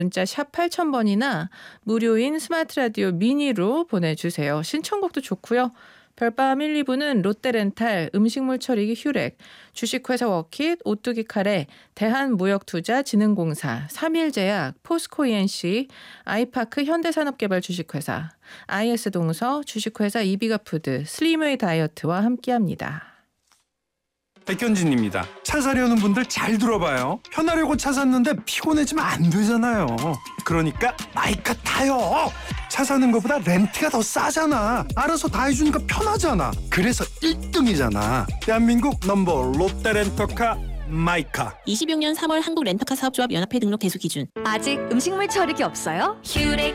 문자 샵 8000번이나 무료인 스마트 라디오 미니로 보내주세요. 신청곡도 좋고요. 별밤 1, 2부는 롯데렌탈, 음식물 처리기 휴렉, 주식회사 워킷, 오뚜기 카레, 대한무역투자진흥공사, 3일제약, 포스코 ENC, 아이파크 현대산업개발 주식회사, IS동서, 주식회사 이비가푸드, 슬림웨이 다이어트와 함께합니다. 백현진입니다. 차 사려는 분들 잘 들어봐요. 편하려고 차 샀는데 피곤해지면 안 되잖아요. 그러니까 마이카 타요. 차 사는 것보다 렌트가 더 싸잖아. 알아서 다 해주니까 편하잖아. 그래서 1등이잖아. 대한민국 넘버 롯데렌터카 마이카. 26년 3월 한국 렌터카 사업조합 연합회 등록 대수 기준. 아직 음식물 처리기 없어요? 휴렉